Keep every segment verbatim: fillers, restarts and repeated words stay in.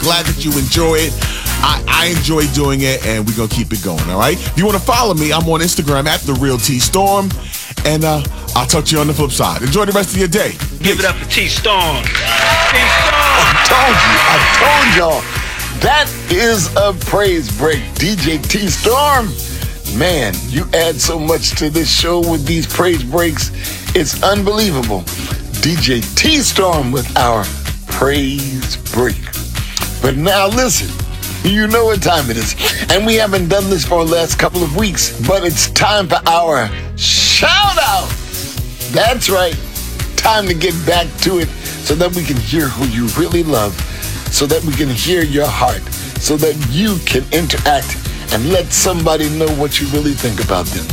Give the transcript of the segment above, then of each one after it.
Glad that you enjoy it. I, I enjoy doing it, and we're going to keep it going, all right? If you want to follow me, I'm on Instagram at The Real T Storm, and uh, I'll talk to you on the flip side. Enjoy the rest of your day. Give it up for T Storm. T Storm. I told you. I told y'all. That is a praise break. D J T Storm. Man, you add so much to this show with these praise breaks. It's unbelievable. D J T Storm with our praise break. But now listen. You know what time it is. And we haven't done this for the last couple of weeks, but it's time for our shout out. That's right. Time to get back to it so that we can hear who you really love, so that we can hear your heart, so that you can interact and let somebody know what you really think about them.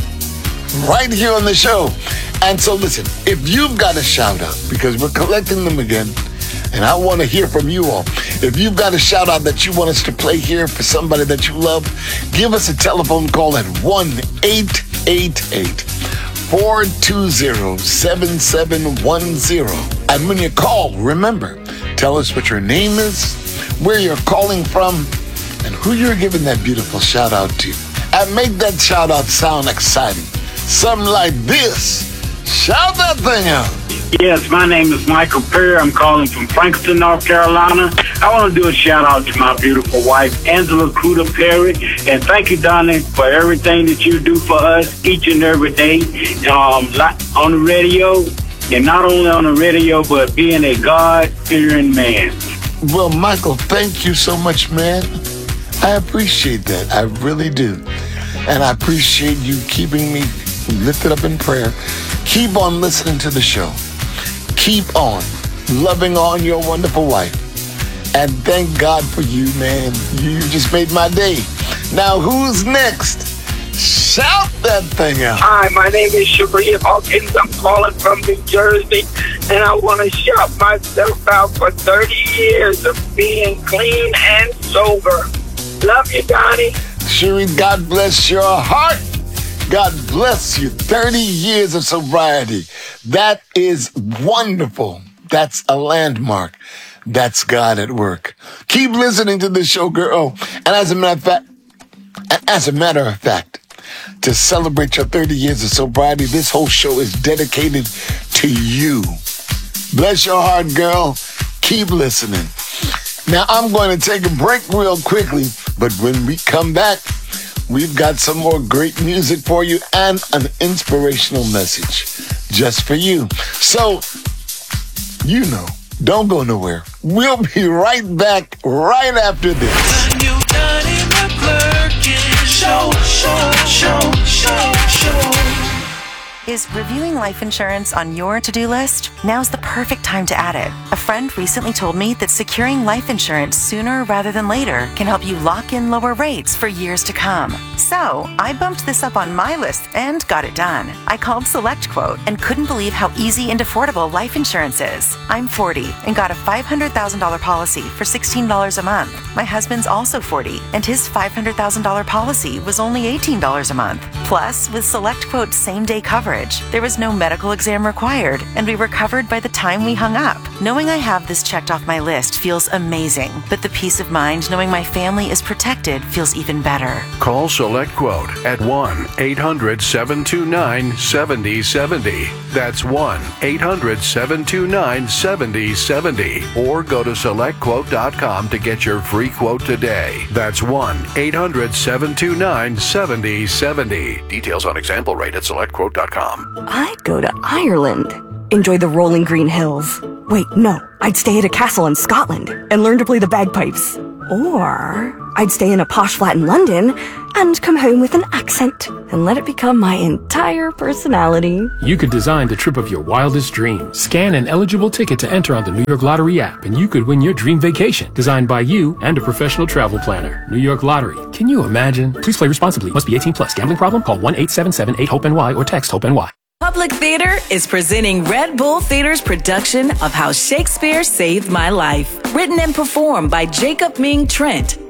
Right here on the show. And so listen, if you've got a shout out, because we're collecting them again, and I want to hear from you all. If you've got a shout out that you want us to play here for somebody that you love, give us a telephone call at one eight eight eight, four two zero, seven seven one zero. And when you call, remember, tell us what your name is, where you're calling from, and who you're giving that beautiful shout out to. And make that shout out sound exciting. Something like this. Shout that thing out. Yes, my name is Michael Perry. I'm calling from Franklin, North Carolina. I want to do a shout out to my beautiful wife, Angela Cruda Perry. And thank you, Donnie, for everything that you do for us each and every day um, on the radio. And not only on the radio, but being a God-fearing man. Well, Michael, thank you so much, man. I appreciate that. I really do. And I appreciate you keeping me lifted up in prayer. Keep on listening to the show. Keep on loving on your wonderful wife. And thank God for you, man. You just made my day. Now, who's next? Shout that thing out. Hi, my name is Sharia Hawkins. I'm calling from New Jersey, and I want to shout myself out for thirty years of being clean and sober. Love you, Donnie. Sherry, God bless your heart. God bless you. thirty years of sobriety. That is wonderful. That's a landmark. That's God at work. Keep listening to the show, girl. And as a matter of fact, and as a matter of fact, to celebrate your thirty years of sobriety, this whole show is dedicated to you. Bless your heart, girl. Keep listening. Now, I'm going to take a break real quickly, but when we come back, we've got some more great music for you and an inspirational message just for you. So, you know, don't go nowhere. We'll be right back right after this. Show, show, show, show, show. Is reviewing life insurance on your to-do list? Now's the perfect time to add it. A friend recently told me that securing life insurance sooner rather than later can help you lock in lower rates for years to come. So, I bumped this up on my list and got it done. I called SelectQuote and couldn't believe how easy and affordable life insurance is. I'm forty and got a five hundred thousand dollars policy for sixteen dollars a month. My husband's also forty and his five hundred thousand dollars policy was only eighteen dollars a month. Plus, with SelectQuote's same-day coverage, there was no medical exam required, and we were covered by the time we hung up. Knowing I have this checked off my list feels amazing, but the peace of mind knowing my family is protected feels even better. Call SelectQuote at one eight hundred, seven two nine, seven zero seven zero. That's one eight hundred, seven two nine, seven zero seven zero. Or go to select quote dot com to get your free quote today. That's one eight hundred, seven two nine, seven zero seven zero. Details on example rate at select quote dot com. I'd go to Ireland. Enjoy the rolling green hills. Wait, no. I'd stay at a castle in Scotland and learn to play the bagpipes. Or I'd stay in a posh flat in London and come home with an accent and let it become my entire personality. You could design the trip of your wildest dreams. Scan an eligible ticket to enter on the New York Lottery app, and you could win your dream vacation, designed by you and a professional travel planner. New York Lottery. Can you imagine? Please play responsibly. Must be eighteen plus. Gambling problem? Call one eight seven seven eight hope N Y or text HOPE-N Y. Public Theater is presenting Red Bull Theater's production of How Shakespeare Saved My Life. Written and performed by Jacob Ming Trent,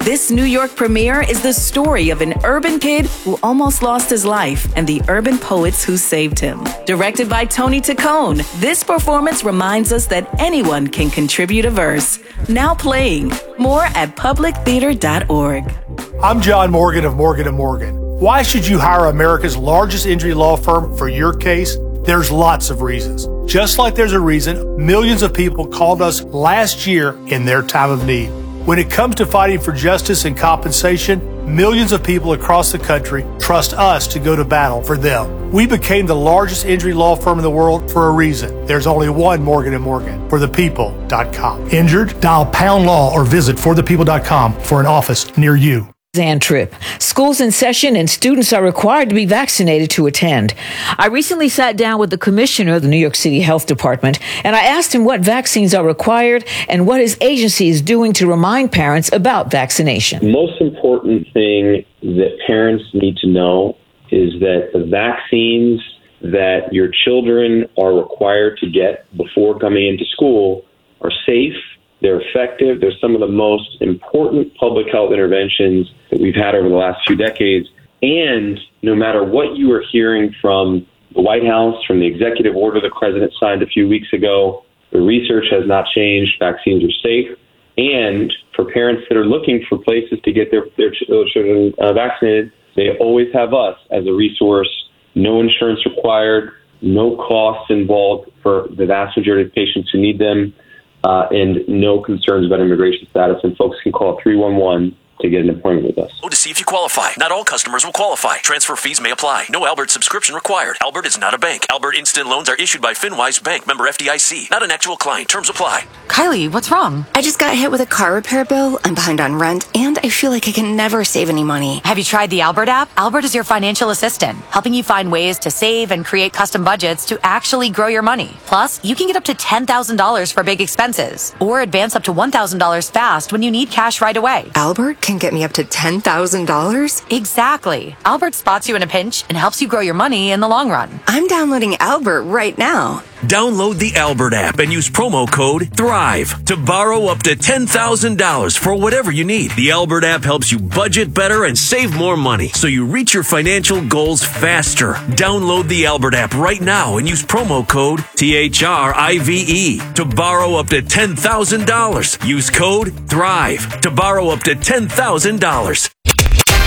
This New York premiere is the story of an urban kid who almost lost his life and the urban poets who saved him. Directed by Tony Taccone, this performance reminds us that anyone can contribute a verse. Now playing. More at public theater dot org. I'm John Morgan of Morgan and Morgan. Why should you hire America's largest injury law firm for your case? There's lots of reasons. Just like there's a reason millions of people called us last year in their time of need. When it comes to fighting for justice and compensation, millions of people across the country trust us to go to battle for them. We became the largest injury law firm in the world for a reason. There's only one Morgan and Morgan, for the people dot com. Injured? Dial pound law or visit for the people dot com for an office near you. Zan trip. School's in session and students are required to be vaccinated to attend. I recently sat down with the commissioner of the New York City Health Department and I asked him what vaccines are required and what his agency is doing to remind parents about vaccination. The most important thing that parents need to know is that the vaccines that your children are required to get before coming into school are safe. They're effective. They're some of the most important public health interventions that we've had over the last few decades. And no matter what you are hearing from the White House, from the executive order the president signed a few weeks ago, the research has not changed. Vaccines are safe. And for parents that are looking for places to get their, their children uh, vaccinated, they always have us as a resource. No insurance required, no costs involved for the vast majority of patients who need them. Uh, and no concerns about immigration status, and folks can call three one one to get an appointment with us. To see if you qualify. Not all customers will qualify. Transfer fees may apply. No Albert subscription required. Albert is not a bank. Albert Instant Loans are issued by FinWise Bank, member F D I C. Not an actual client. Terms apply. Kylie, what's wrong? I just got hit with a car repair bill. I'm behind on rent, and I feel like I can never save any money. Have you tried the Albert app? Albert is your financial assistant, helping you find ways to save and create custom budgets to actually grow your money. Plus, you can get up to ten thousand dollars for big expenses, or advance up to one thousand dollars fast when you need cash right away. Albert can get me up to ten thousand dollars? Exactly. Albert spots you in a pinch and helps you grow your money in the long run. I'm downloading Albert right now. Download the Albert app and use promo code THRIVE to borrow up to ten thousand dollars for whatever you need. The Albert app helps you budget better and save more money so you reach your financial goals faster. Download the Albert app right now and use promo code T H R I V E to borrow up to ten thousand dollars. Use code THRIVE to borrow up to ten thousand dollars.